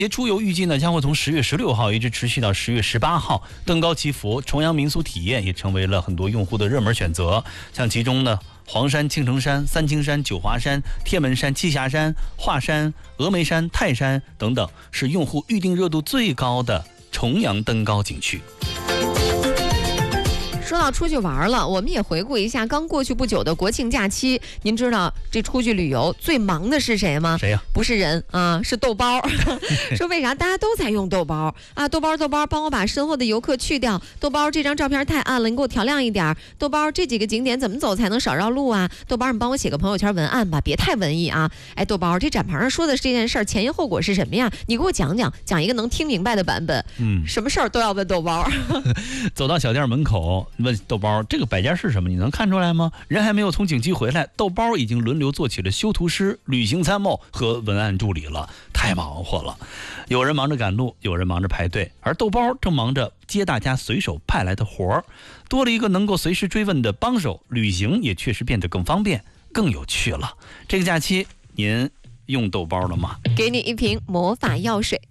出游预计呢将会从10月16号一直持续到10月18号，登高祈福、重阳民俗体验也成为了很多用户的热门选择。像其中呢，黄山、青城山、三清山、九华山、天门山、栖霞山、华山、峨眉山、泰山等等，是用户预订热度最高的重阳登高景区。 说到出去玩了，我们也回顾一下刚过去不久的国庆假期。您知道这出去旅游最忙的是谁吗？ 谁呀？ 不是人啊，是豆包。说为啥大家都在用豆包啊？豆包，帮我把身后的游客去掉。豆包，这张照片太暗了，你给我调亮一点。豆包，这几个景点怎么走才能少绕路啊？豆包，你帮我写个朋友圈文案吧，别太文艺啊。哎，豆包，这展盘上说的这件事儿前因后果是什么呀？你给我讲一个能听明白的版本。什么事儿都要问豆包。 走到小店门口，问豆包这个摆件是什么，你能看出来吗？人还没有从景区回来，豆包已经轮流做起了修图师、旅行参谋和文案助理了，太忙活了。有人忙着赶路，有人忙着排队，而豆包正忙着接大家随手派来的活儿，多了一个能够随时追问的帮手，旅行也确实变得更方便、更有趣了。这个假期您用豆包了吗？ 给你一瓶魔法药水。